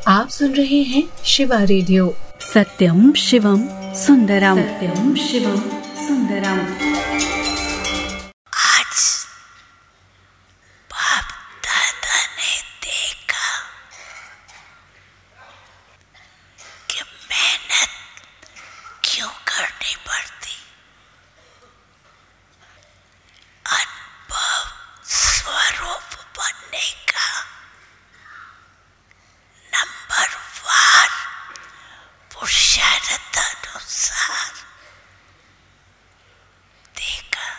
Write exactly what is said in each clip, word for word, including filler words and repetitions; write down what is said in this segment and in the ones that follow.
आप सुन रहे हैं शिवा रेडियो। सत्यम शिवम सुंदरम, सत्यम शिवम सुंदरम। आज बाप दादा ने देखा कि मेहनत क्यों करनी पड़ती। अनुभव स्वरूप बनने का नंबर वार पुरुषार्थ अनुसार देखा।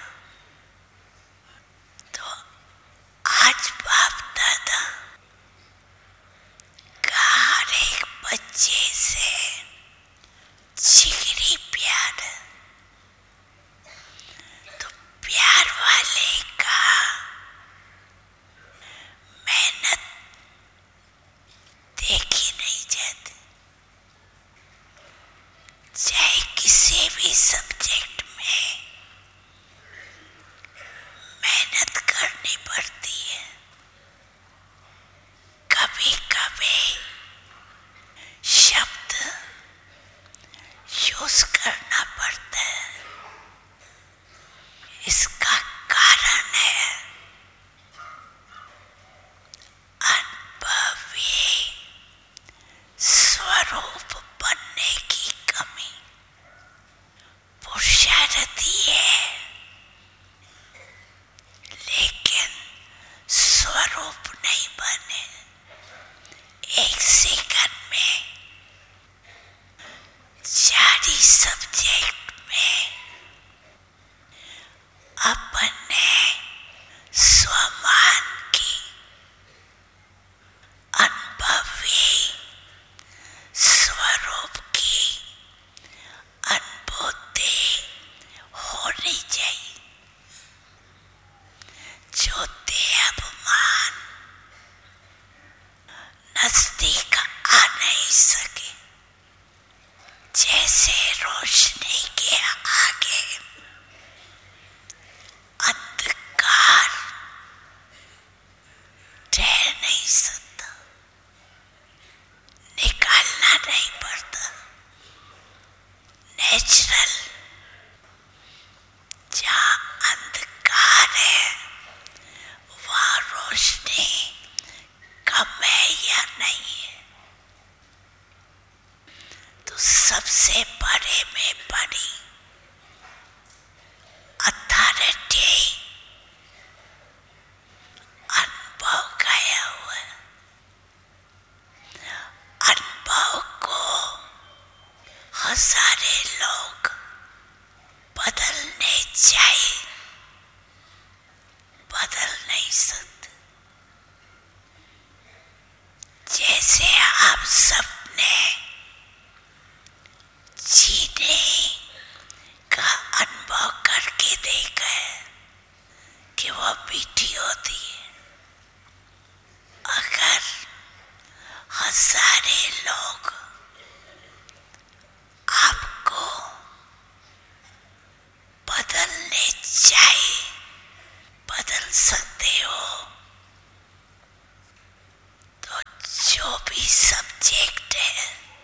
तो आज बाप दादा का हर एक बच्चे से जिगरी प्यार, तो प्यार वाले का मेहनत देखी नहीं जाती। चाहे किसी भी सब्जेक्ट में मेहनत करनी पड़ती है। कभी कभी शब्द यूज करना पड़ता है। इसका कारण है अनुभवी स्वरूप बनने की कमी। पुरुषार्थ है लेकिन स्वरूप नहीं बने। एक सेकंड में जारी सब्जेक्ट में अपने स्वमान की अनुभवी स्वरूप की अनुभूति होनी चाहिए, जो देहाभिमान नजदीक आ नहीं सके। जैसे रोशनी के आगे अंधकार ठहर नहीं सकता, निकालना नहीं पड़ता। नेचुरल जहाँ अंधकार है वहाँ रोशनी कम है या नहीं है। तो सबसे बड़े में बड़ी अथॉरिटी अनुभव गया हुआ है। अनुभव को हजारे लोग बदलने चाहिए, बदल नहीं सकते। जैसे आप सबने जीने का अनुभव करके देखा है कि वो मीठी होती है। अगर हजारे लोग आपको बदलने चाहिए, बदल सकते हो। तो जो भी सब्जेक्ट है,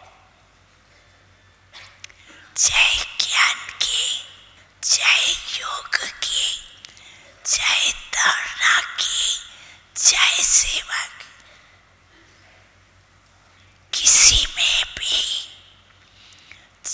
चाहे ज्ञान की, चाहे योग की, चाहे धारणा की, चाहे सेवा